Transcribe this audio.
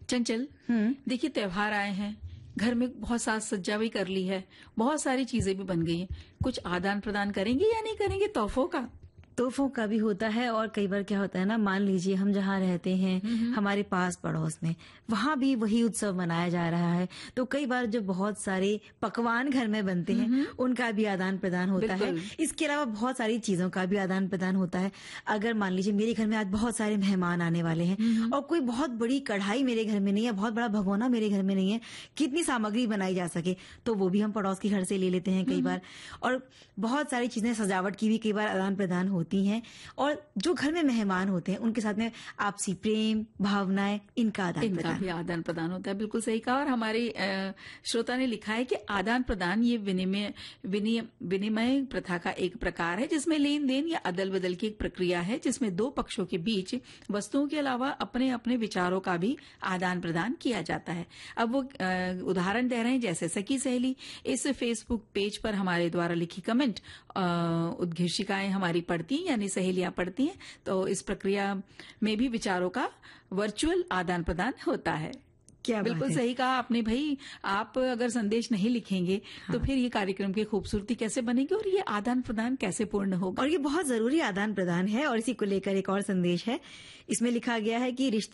चंचल, देखिए त्योहार आए हैं, घर में बहुत साज सज्जा भी कर ली है, बहुत सारी चीजें भी बन गई हैं। कुछ आदान प्रदान करेंगे या नहीं करेंगे तोहफों का? तोहफों का भी होता है और कई बार क्या होता है ना, मान लीजिए हम जहाँ रहते हैं, हमारे पास पड़ोस में वहां भी वही उत्सव मनाया जा रहा है, तो कई बार जो बहुत सारे पकवान घर में बनते हैं उनका भी आदान प्रदान होता है। इसके अलावा बहुत सारी चीजों का भी आदान प्रदान होता है। अगर मान लीजिए मेरे घर में आज बहुत सारे मेहमान आने वाले हैं और कोई बहुत बड़ी कढ़ाई मेरे घर में नहीं है, बहुत बड़ा भगोना मेरे घर में नहीं है, कितनी सामग्री बनाई जा सके, तो वो भी हम पड़ोस के घर से ले लेते हैं कई बार। और बहुत सारी चीजें सजावट की भी कई बार आदान प्रदान होती हैं। और जो घर में मेहमान होते हैं उनके साथ में आपसी प्रेम भावनाएं, इनका आदान प्रदान होता है। बिल्कुल सही कहा। और हमारे श्रोता ने लिखा है कि आदान प्रदान ये विनिमय प्रथा का एक प्रकार है, जिसमें लेन देन या अदल बदल की एक प्रक्रिया है, जिसमें दो पक्षों के बीच वस्तुओं के अलावा अपने अपने विचारों का भी आदान प्रदान किया जाता है। अब वो उदाहरण दे रहे हैं, जैसे सखी सहेली इस फेसबुक पेज पर हमारे द्वारा लिखी कमेंट उद्घोषिकाएं हमारी पढ़ती यानी सहेलियां पढ़ती हैं, तो इस प्रक्रिया में भी विचारों का वर्चुअल आदान प्रदान होता है। क्या बिल्कुल सही कहा आपने भाई। आप अगर संदेश नहीं लिखेंगे तो फिर ये कार्यक्रम की खूबसूरती कैसे बनेगी और ये आदान प्रदान कैसे पूर्ण होगा। और ये बहुत जरूरी आदान प्रदान है। और इसी को लेकर एक और संदेश है, इसमें लिखा गया है कि